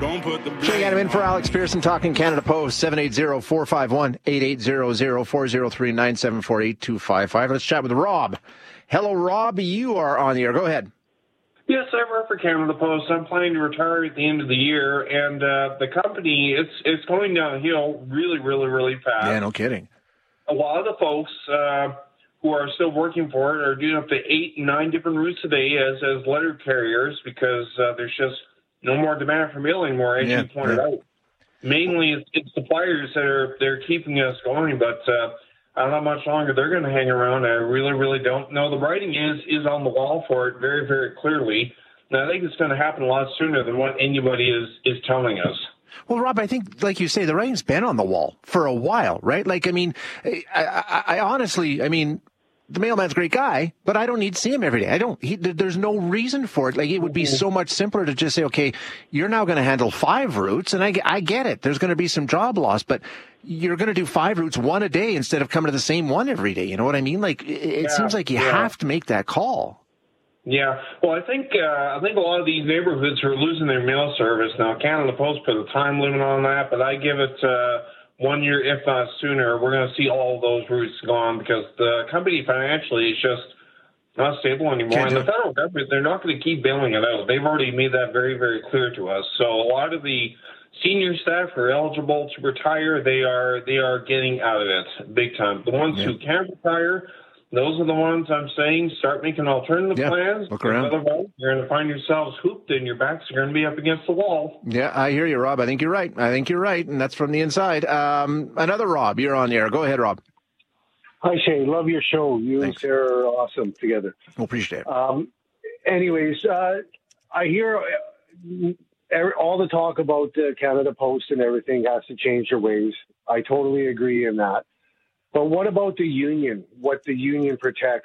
Don't put the blame. Checking out him in for Alex Pearson, talking Canada Post, 780-451-8800, 403-974-8255. Let's chat with Rob. Hello, Rob. You are on the air. Go ahead. Yes, I work for Canada Post. I'm planning to retire at the end of the year, and the company, it's going downhill really, really, really fast. Yeah, no kidding. A lot of the folks who are still working for it are doing up to 8 and 9 different routes a day as letter carriers because there's just no more demand for mail anymore, as you pointed out. Mainly, it's suppliers that they're keeping us going, but I don't know how much longer they're going to hang around. I really, really don't know. The writing is on the wall for it very, very clearly. And I think it's going to happen a lot sooner than what anybody is telling us. Well, Rob, I think, like you say, the writing's been on the wall for a while, right? Like, I mean, I honestly, I mean, the mailman's a great guy, but I don't need to see him every day. There's no reason for it. Like, it would be so much simpler to just say, okay, you're now going to handle 5 routes, and I get it. There's going to be some job loss, but you're going to do 5 routes, 1 a day instead of coming to the same one every day. You know what I mean? Like, it seems like you have to make that call. Yeah. Well, I think a lot of these neighborhoods are losing their mail service now. Canada Post put a time limit on that, but I give it 1 year, if not sooner. We're going to see all of those routes gone because the company financially is just not stable anymore. And the federal government, they're not going to keep bailing it out. They've already made that very, very clear to us. So a lot of the senior staff who are eligible to retire, they are getting out of it big time. The ones who can't retire, those are the ones I'm saying start making alternative plans. Look around. Otherwise, you're going to find yourselves hooped and your backs are going to be up against the wall. Yeah, I hear you, Rob. I think you're right. And that's from the inside. Another Rob, you're on the air. Go ahead, Rob. Hi, Shane. Love your show. You and Sarah are awesome together. We'll appreciate it. Anyways, I hear all the talk about Canada Post and everything has to change their ways. I totally agree in that. But what about the union? What the union protects,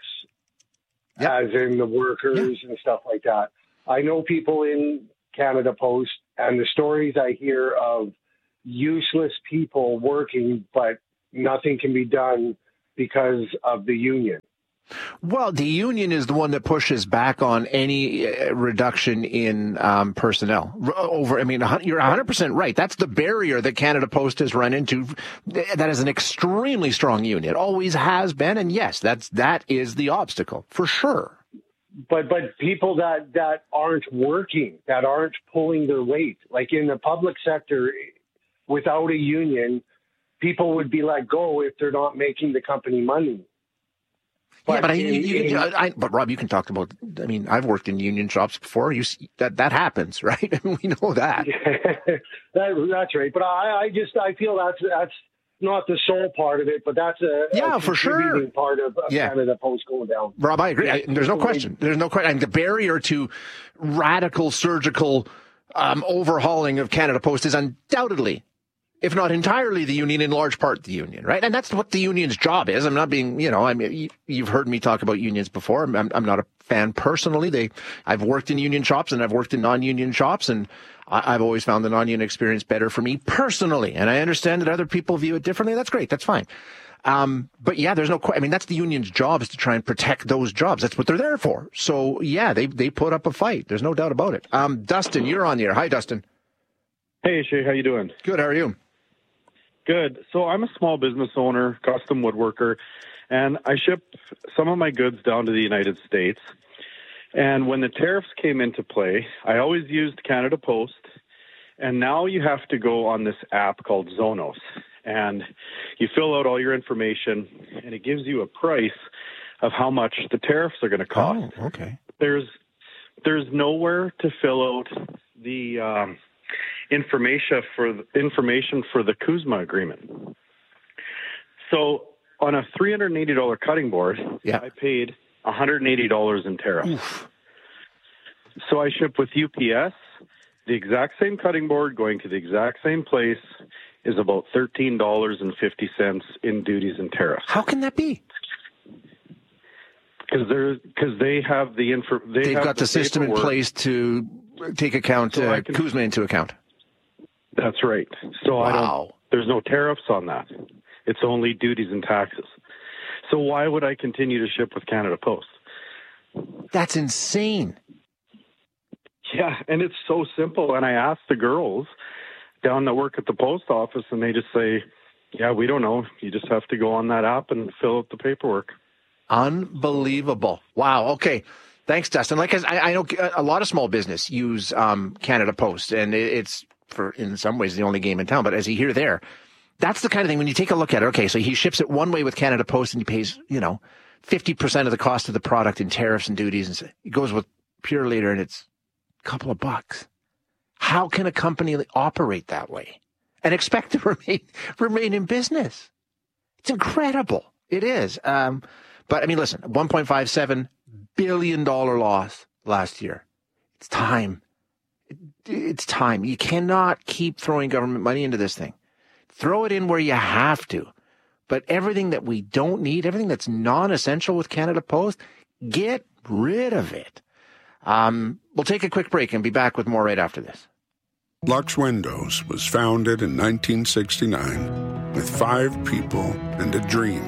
as in the workers and stuff like that? I know people in Canada Post, and the stories I hear of useless people working, but nothing can be done because of the union. Well, the union is the one that pushes back on any reduction in personnel. You're 100% right. That's the barrier that Canada Post has run into. That is an extremely strong union. It always has been, and yes, that is the obstacle for sure. But people that aren't working, that aren't pulling their weight, like in the public sector, without a union, people would be let go if they're not making the company money. But but Rob, you can talk about. I mean, I've worked in union shops before. That happens, right? We know that. That's right. But I feel that's not the sole part of it, but that's a for sure part of Canada Post going down. Rob, I agree. There's no question. There's no question. And the barrier to radical surgical overhauling of Canada Post is undoubtedly, if not entirely, the union, in large part the union, right? And that's what the union's job is. I'm not being, you've heard me talk about unions before. I'm not a fan personally. I've worked in union shops and I've worked in non-union shops, and I've always found the non-union experience better for me personally. And I understand that other people view it differently. That's great. That's fine. But yeah, there's no question. I mean, that's the union's job, is to try and protect those jobs. That's what they're there for. So yeah, they put up a fight. There's no doubt about it. Dustin, you're on the air. Hi, Dustin. Hey, Shay, how you doing? Good. How are you? Good. So I'm a small business owner, custom woodworker, and I ship some of my goods down to the United States. And when the tariffs came into play, I always used Canada Post, and now you have to go on this app called Zonos, and you fill out all your information, and it gives you a price of how much the tariffs are going to cost. Oh, okay. There's nowhere to fill out the information for the CUSMA agreement. So on a $380 cutting board, I paid $180 in tariffs. Oof. So I ship with UPS. The exact same cutting board going to the exact same place is about $13.50 in duties and tariffs. How can that be? Because they have they've got the system in place to take account CUSMA into account. That's right. So there's no tariffs on that. It's only duties and taxes. So why would I continue to ship with Canada Post? That's insane. Yeah, and it's so simple. And I asked the girls down that work at the post office, and they just say, yeah, we don't know. You just have to go on that app and fill out the paperwork. Unbelievable. Wow. Okay. Thanks, Dustin. Like I know a lot of small business use Canada Post, and it's in some ways the only game in town. But as you hear there, that's the kind of thing when you take a look at it. Okay, so he ships it one way with Canada Post, and he pays 50% of the cost of the product in tariffs and duties, and he goes with Pure Leader, and it's a couple of bucks. How can a company operate that way and expect to remain in business? It's incredible. It is. But I mean, listen, $1.57 billion loss last year. It's time. It's time. You cannot keep throwing government money into this thing. Throw it in where you have to. But everything that we don't need, everything that's non-essential with Canada Post, get rid of it. We'll take a quick break and be back with more right after this. Lux Windows was founded in 1969 with 5 people and a dream.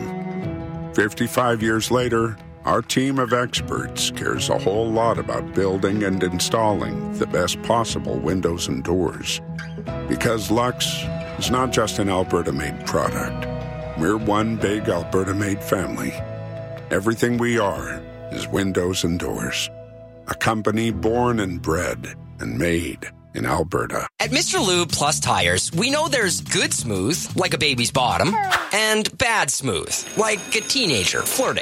55 years later, our team of experts cares a whole lot about building and installing the best possible windows and doors. Because Lux is not just an Alberta-made product. We're one big Alberta-made family. Everything we are is windows and doors. A company born and bred and made in Alberta. At Mr. Lube Plus Tires, we know there's good smooth, like a baby's bottom, and bad smooth, like a teenager flirting.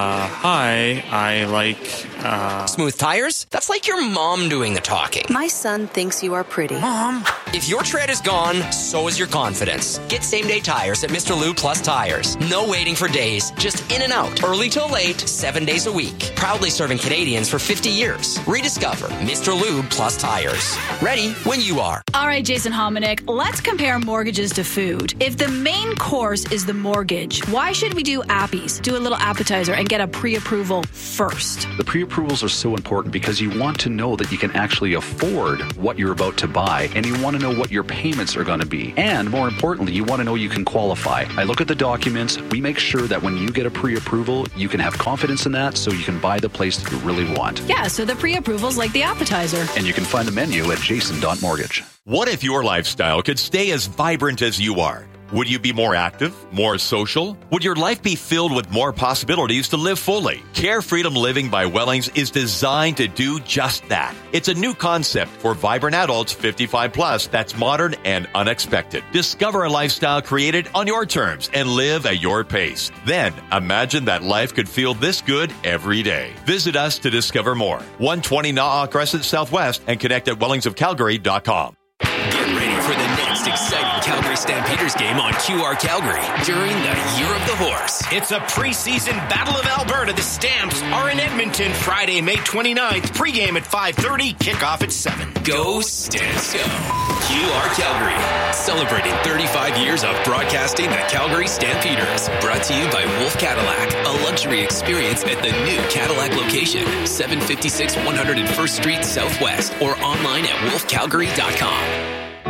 Hi, I like, Smooth tires? That's like your mom doing the talking. My son thinks you are pretty. Mom! If your tread is gone, so is your confidence. Get same-day tires at Mr. Lube Plus Tires. No waiting for days, just in and out. Early till late, 7 days a week. Proudly serving Canadians for 50 years. Rediscover Mr. Lube Plus Tires. Ready when you are. All right, Jason Hominick, let's compare mortgages to food. If the main course is the mortgage, why should we do appies, do a little appetizer, and get a pre-approval first? The pre-approvals are so important because you want to know that you can actually afford what you're about to buy, and you want to know what your payments are going to be. And more importantly, you want to know you can qualify. I look at the documents. We make sure that when you get a pre-approval, you can have confidence in that so you can buy the place that you really want. Yeah, so the pre-approval's like the appetizer. And you can find the menu at jason.mortgage. What if your lifestyle could stay as vibrant as you are? Would you be more active, more social? Would your life be filled with more possibilities to live fully? Care Freedom Living by Wellings is designed to do just that. It's a new concept for vibrant adults 55 plus that's modern and unexpected. Discover a lifestyle created on your terms and live at your pace. Then imagine that life could feel this good every day. Visit us to discover more. 120 Na'a Crescent Southwest and connect at wellingsofcalgary.com. Get ready for the next exciting Calgary Stampeders game on QR Calgary during the Year of the Horse. It's a preseason Battle of Alberta. The Stamps are in Edmonton Friday, May 29th. Pregame at 5:30, kickoff at 7. Go Stamps, go. QR Calgary, celebrating 35 years of broadcasting the Calgary Stampeders. Brought to you by Wolf Cadillac, a luxury experience at the new Cadillac location, 756 101st Street Southwest, or online at wolfcalgary.com.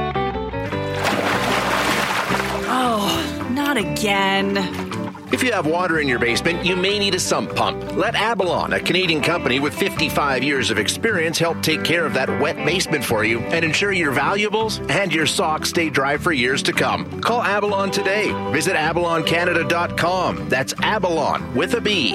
Oh, not again. If you have water in your basement, you may need a sump pump. Let Abalon, a Canadian company with 55 years of experience, help take care of that wet basement for you and ensure your valuables and your socks stay dry for years to come. Call Abalon today. Visit abaloncanada.com. That's Abalon with a B.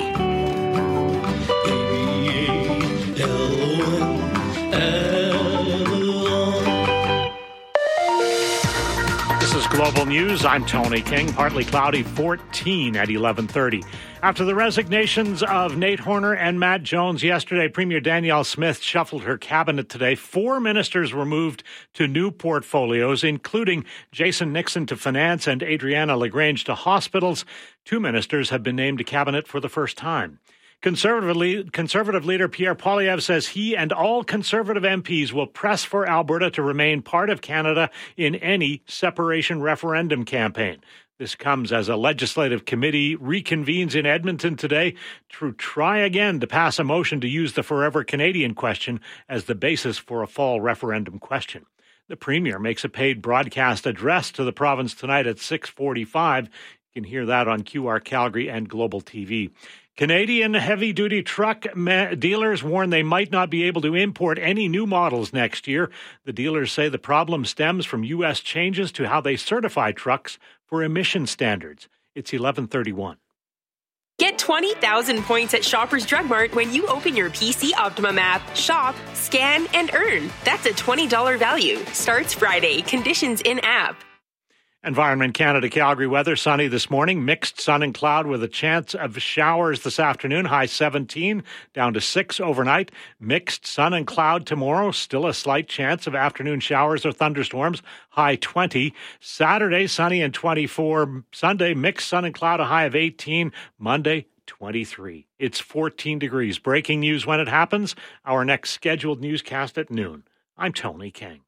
This is Global News. I'm Tony King. Partly cloudy, 14 at 11:30. After the resignations of Nate Horner and Matt Jones yesterday, Premier Danielle Smith shuffled her cabinet today. 4 ministers were moved to new portfolios, including Jason Nixon to finance and Adriana LaGrange to hospitals. 2 ministers have been named to cabinet for the first time. Conservative leader Pierre Poilievre says he and all Conservative MPs will press for Alberta to remain part of Canada in any separation referendum campaign. This comes as a legislative committee reconvenes in Edmonton today to try again to pass a motion to use the Forever Canadian question as the basis for a fall referendum question. The Premier makes a paid broadcast address to the province tonight at 6:45. You can hear that on QR Calgary and Global TV. Canadian heavy-duty truck dealers warn they might not be able to import any new models next year. The dealers say the problem stems from U.S. changes to how they certify trucks for emission standards. It's 11:31. Get 20,000 points at Shoppers Drug Mart when you open your PC Optimum app. Shop, scan, and earn. That's a $20 value. Starts Friday. Conditions in-app. Environment Canada Calgary weather, sunny this morning, mixed sun and cloud with a chance of showers this afternoon, high 17, down to 6 overnight. Mixed sun and cloud tomorrow, still a slight chance of afternoon showers or thunderstorms, high 20. Saturday, sunny and 24. Sunday, mixed sun and cloud, a high of 18. Monday, 23. It's 14 degrees. Breaking news when it happens. Our next scheduled newscast at noon. I'm Tony King.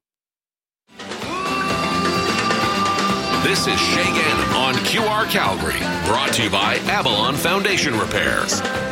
This is Shay Gannon on QR Calgary, brought to you by Avalon Foundation Repairs.